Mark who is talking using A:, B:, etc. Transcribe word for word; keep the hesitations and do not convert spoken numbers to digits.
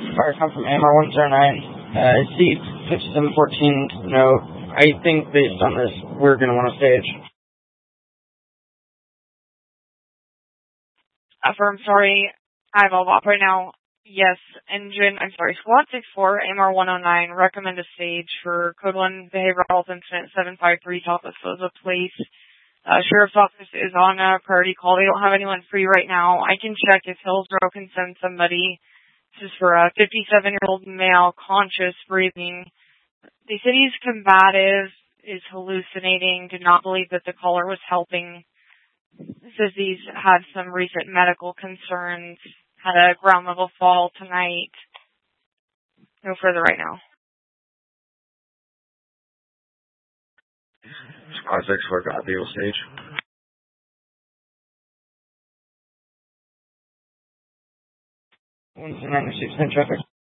A: Fire come from A M R one zero nine, uh, C fifty-seven fourteen, no, I think based on this, we're going to want to stage.
B: Affirm, sorry, I have all op right now. Yes, engine, I'm sorry, squad six four, A M R one oh nine, recommend a stage for code one behavioral health incident seven five three, Top Sosa Place. Uh, Sheriff's office is on a priority call. They don't have anyone free right now. I can check if Hillsborough can send somebody. This is for a fifty-seven-year-old male, conscious, breathing. They said he's combative, is hallucinating, did not believe that the caller was helping. Says he's had some recent medical concerns, had a ground level fall tonight. No further right now.
C: Squad six four, got the stage.
A: one seven nine, six ten traffic.